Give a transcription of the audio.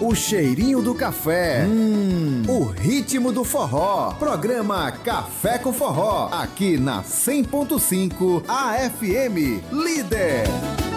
O cheirinho do café. O ritmo do forró. Programa Café com Forró. Aqui na 100.5 AFM. Líder.